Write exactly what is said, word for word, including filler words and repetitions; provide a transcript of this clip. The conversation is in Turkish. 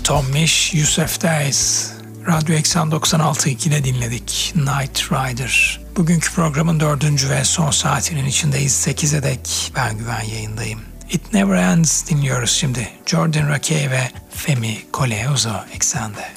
Tommiş, Yusuf Dayz. Radyo Eksen doksan altı ikide dinledik Night Rider. Bugünkü programın dördüncü ve son saatinin içindeyiz. sekize dek ben Güven yayındayım. It Never Ends dinliyoruz şimdi. Jordan Rakey ve Femi Koleozo Eksen'de.